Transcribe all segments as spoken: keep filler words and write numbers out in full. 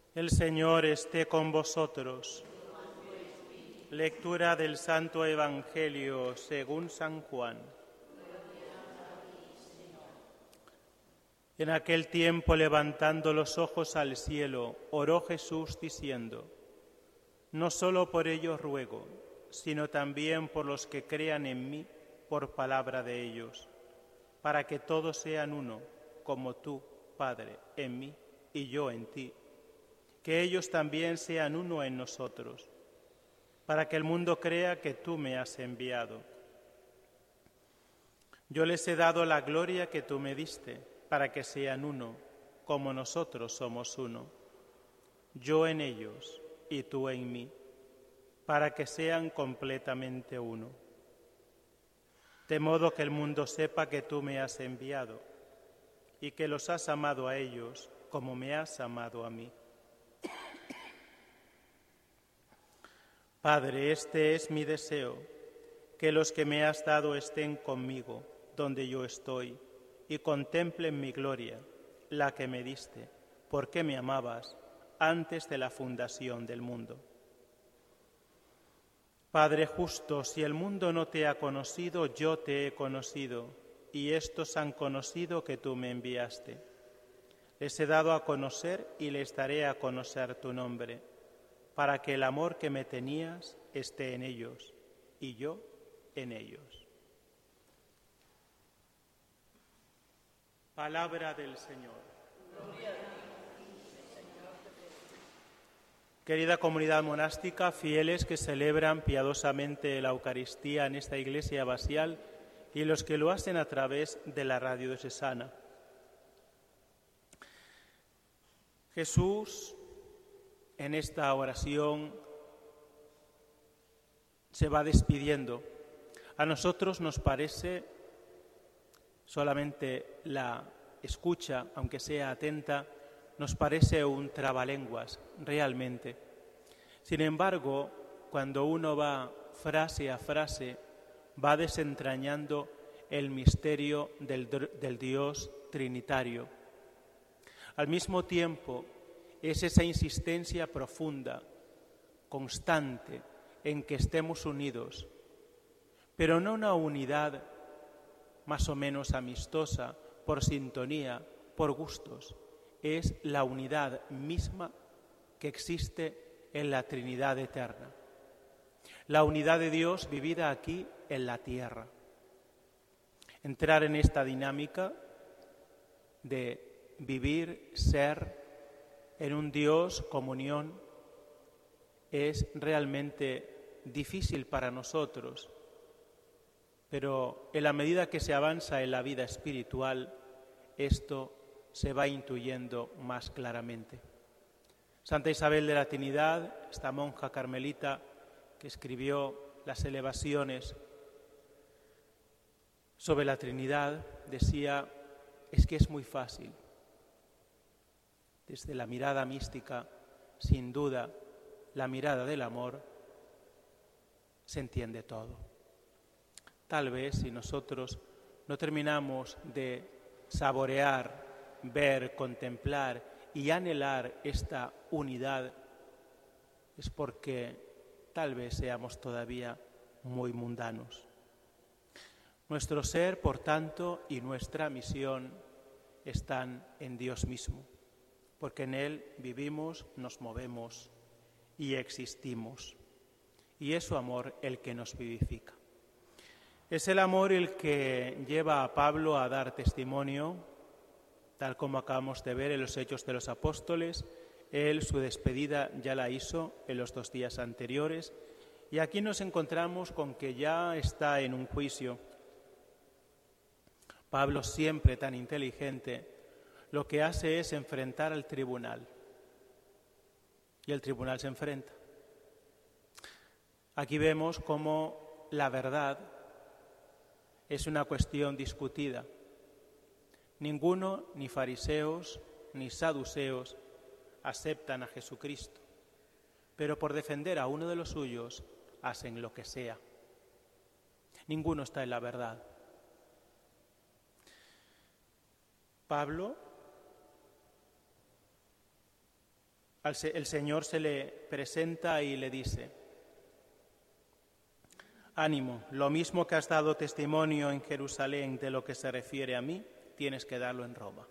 El Señor esté con vosotros. Lectura del Santo Evangelio según San Juan. En aquel tiempo, levantando los ojos al cielo, oró Jesús diciendo: No solo por ellos ruego, sino también por los que crean en mí por palabra de ellos, para que todos sean uno, como tú, Padre, en mí y yo en ti, que ellos también sean uno en nosotros, para que el mundo crea que tú me has enviado. Yo les he dado la gloria que tú me diste, para que sean uno, como nosotros somos uno, yo en ellos y tú en mí, para que sean completamente uno. De modo que el mundo sepa que tú me has enviado y que los has amado a ellos como me has amado a mí. Padre, este es mi deseo, que los que me has dado estén conmigo donde yo estoy y contemplen mi gloria, la que me diste, porque me amabas antes de la fundación del mundo. Padre justo, si el mundo no te ha conocido, yo te he conocido, y estos han conocido que tú me enviaste. Les he dado a conocer y les daré a conocer tu nombre, para que el amor que me tenías esté en ellos, y yo en ellos. Palabra del Señor. Gloria a ti, Señor. Querida comunidad monástica, fieles que celebran piadosamente la Eucaristía en esta iglesia abacial y los que lo hacen a través de la radio diocesana. Jesús, en esta oración, se va despidiendo. A nosotros nos parece, solamente la escucha, aunque sea atenta, nos parece un trabalenguas, realmente. Sin embargo, cuando uno va frase a frase, va desentrañando el misterio del, del Dios trinitario. Al mismo tiempo, es esa insistencia profunda, constante, en que estemos unidos, pero no una unidad más o menos amistosa, por sintonía, por gustos. Es la unidad misma que existe en la Trinidad eterna. La unidad de Dios vivida aquí en la tierra. Entrar en esta dinámica de vivir, ser en un Dios, comunión, es realmente difícil para nosotros, pero en la medida que se avanza en la vida espiritual, esto se va intuyendo más claramente. Santa Isabel de la Trinidad, esta monja carmelita que escribió las elevaciones sobre la Trinidad, decía: es que es muy fácil. Desde la mirada mística, sin duda, la mirada del amor, se entiende todo. Tal vez si nosotros no terminamos de saborear, ver, contemplar y anhelar esta unidad, es porque tal vez seamos todavía muy mundanos. Nuestro ser, por tanto, y nuestra misión están en Dios mismo, porque en Él vivimos, nos movemos y existimos. Y es su amor el que nos vivifica. Es el amor el que lleva a Pablo a dar testimonio, tal como acabamos de ver en los Hechos de los Apóstoles. Él su despedida ya la hizo en los dos días anteriores, y aquí nos encontramos con que ya está en un juicio. Pablo, siempre tan inteligente, lo que hace es enfrentar al tribunal, y el tribunal se enfrenta. Aquí vemos cómo la verdad es una cuestión discutida. Ninguno, ni fariseos, ni saduceos, aceptan a Jesucristo, pero por defender a uno de los suyos hacen lo que sea. Ninguno está en la verdad. Pablo El Señor se le presenta y le dice: ánimo, lo mismo que has dado testimonio en Jerusalén de lo que se refiere a mí, tienes que darlo en Roma.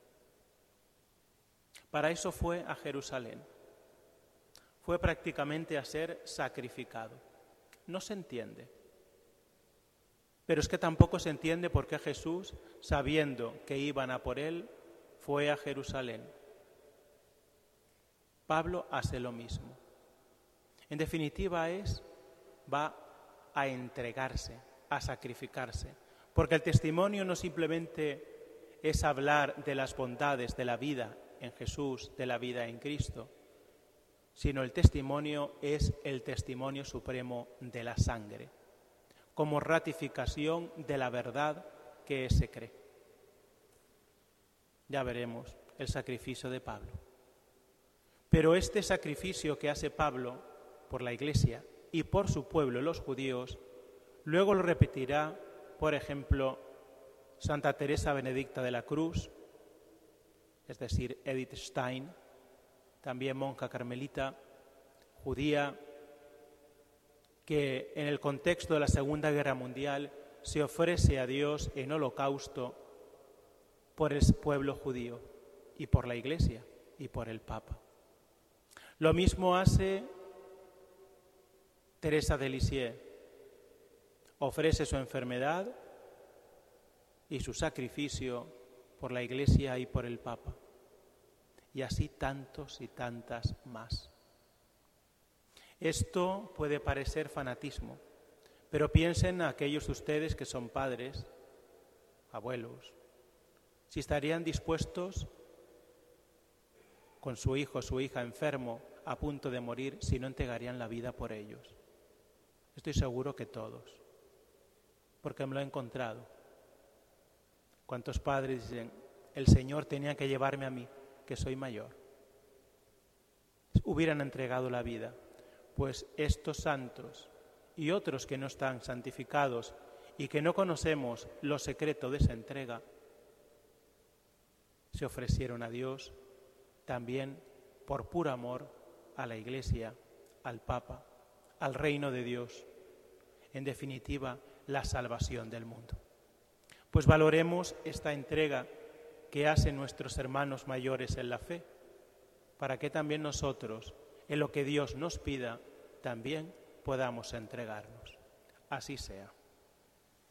Para eso fue a Jerusalén. Fue prácticamente a ser sacrificado. No se entiende. Pero es que tampoco se entiende por qué Jesús, sabiendo que iban a por él, fue a Jerusalén. Pablo hace lo mismo. En definitiva es, va a entregarse, a sacrificarse. Porque el testimonio no simplemente es hablar de las bondades de la vida en Jesús, de la vida en Cristo, sino el testimonio es el testimonio supremo de la sangre, como ratificación de la verdad que se cree. Ya veremos el sacrificio de Pablo. Pero este sacrificio que hace Pablo por la Iglesia y por su pueblo, los judíos, luego lo repetirá, por ejemplo, Santa Teresa Benedicta de la Cruz, es decir, Edith Stein, también monja carmelita, judía, que en el contexto de la Segunda Guerra Mundial se ofrece a Dios en holocausto por el pueblo judío y por la Iglesia y por el Papa. Lo mismo hace Teresa de Lisieux. Ofrece su enfermedad y su sacrificio por la Iglesia y por el Papa. Y así tantos y tantas más. Esto puede parecer fanatismo, pero piensen aquellos de ustedes que son padres, abuelos, si estarían dispuestos con su hijo o su hija enfermo, a punto de morir, si no entregarían la vida por ellos. Estoy seguro que todos, porque me lo he encontrado. ¿Cuántos padres dicen, el Señor tenía que llevarme a mí, que soy mayor? Hubieran entregado la vida. Pues estos santos y otros que no están santificados y que no conocemos lo secreto de esa entrega, se ofrecieron a Dios también por puro amor a la Iglesia, al Papa, al reino de Dios, en definitiva, la salvación del mundo. Pues valoremos esta entrega que hacen nuestros hermanos mayores en la fe, para que también nosotros, en lo que Dios nos pida, también podamos entregarnos. Así sea.